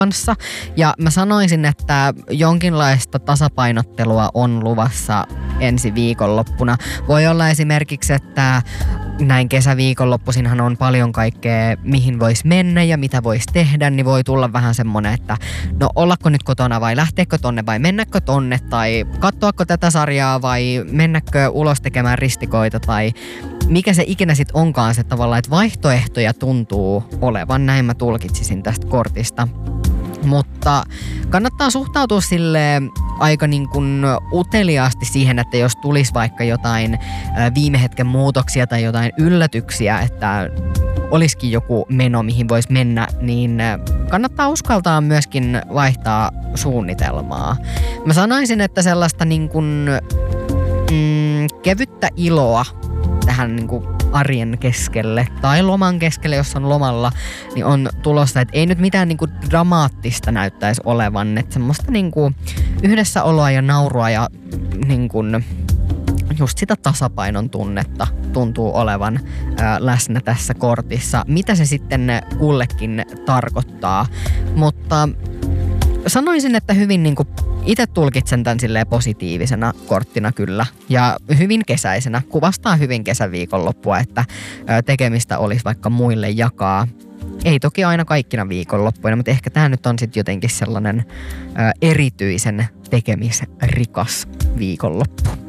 kanssa. Ja mä sanoisin, että jonkinlaista tasapainottelua on luvassa ensi viikonloppuna. Voi olla esimerkiksi, että näin kesäviikonloppuisinhan on paljon kaikkea, mihin voisi mennä ja mitä voisi tehdä, niin voi tulla vähän semmonen, että no ollako nyt kotona vai lähteekö tonne vai mennäkö tonne tai katsoako tätä sarjaa vai mennäkö ulos tekemään ristikoita tai mikä se ikinä sit onkaan se tavallaan, että vaihtoehtoja tuntuu olevan, näin mä tulkitsisin tästä kortista. Mutta kannattaa suhtautua sille aika niin kuin uteliaasti siihen, että jos tulisi vaikka jotain viime hetken muutoksia tai jotain yllätyksiä, että olisikin joku meno, mihin voisi mennä, niin kannattaa uskaltaa myöskin vaihtaa suunnitelmaa. Mä sanoisin, että sellaista niin kuin, kevyttä iloa tähän niin kuin arjen keskelle tai loman keskelle, jos on lomalla, niin on tulossa, että ei nyt mitään niinku dramaattista näyttäisi olevan, että semmoista niinku yhdessäoloa ja naurua ja niinku just sitä tasapainon tunnetta tuntuu olevan läsnä tässä kortissa. Mitä se sitten kullekin tarkoittaa, mutta sanoisin, että hyvin niinku itse tulkitsen tämän silleen positiivisena korttina kyllä ja hyvin kesäisenä. Kuvastaa hyvin kesäviikonloppua, että tekemistä olisi vaikka muille jakaa. Ei toki aina kaikkina viikonloppuina, mutta ehkä tämä nyt on sitten jotenkin sellainen erityisen tekemisrikas viikonloppu.